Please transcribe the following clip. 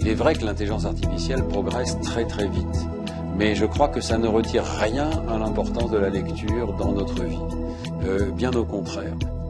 Il est vrai que l'intelligence artificielle progresse très très vite, mais je crois que ça ne retire rien à l'importance de la lecture dans notre vie. Bien au contraire.